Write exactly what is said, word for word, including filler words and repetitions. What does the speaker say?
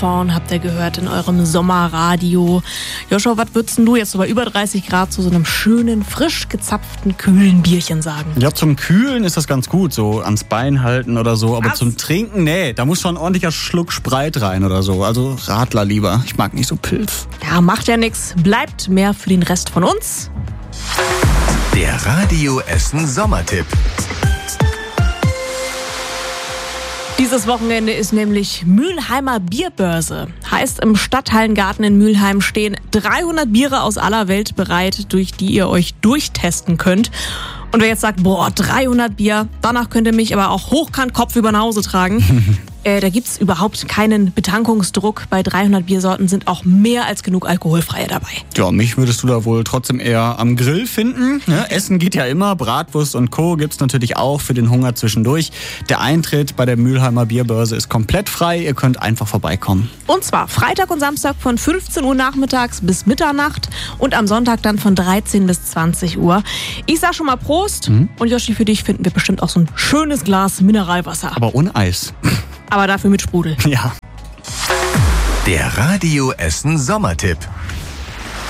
Porn habt ihr gehört in eurem Sommerradio. Joshua, was würdest du jetzt so bei über dreißig Grad zu so einem schönen, frisch gezapften, kühlen Bierchen sagen? Ja, zum Kühlen ist das ganz gut, so ans Bein halten oder so. Aber Was? zum Trinken, nee, da muss schon ein ordentlicher Schluck Spreit rein oder so. Also Radler lieber. Ich mag nicht so Pilz. Ja, macht ja nichts. Bleibt mehr für den Rest von uns. Der Radio Essen Sommertipp. Dieses Wochenende ist nämlich Mülheimer Bierbörse. Heißt, im Stadthallengarten in Mülheim stehen dreihundert Biere aus aller Welt bereit, durch die ihr euch durchtesten könnt. Und wer jetzt sagt, boah, dreihundert Bier, danach könnt ihr mich aber auch hochkant Kopf über nach Hause tragen. äh, da gibt's überhaupt keinen Betankungsdruck. Bei dreihundert Biersorten sind auch mehr als genug alkoholfreie dabei. Ja, mich würdest du da wohl trotzdem eher am Grill finden. Ne? Essen geht ja immer, Bratwurst und Co. gibt's natürlich auch für den Hunger zwischendurch. Der Eintritt bei der Mülheimer Bierbörse ist komplett frei. Ihr könnt einfach vorbeikommen. Und zwar Freitag und Samstag von fünfzehn Uhr nachmittags bis Mitternacht und am Sonntag dann von dreizehn bis zwanzig Uhr. Ich sag schon mal Prost. Mhm. Und Joshi, für dich finden wir bestimmt auch so ein schönes Glas Mineralwasser. Aber ohne Eis. Aber dafür mit Sprudel. Ja. Der Radio Essen Sommertipp.